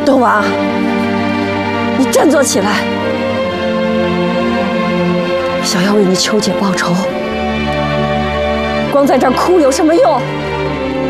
东王，你振作起来！小妖为你求姐报仇，光在这儿哭有什么用？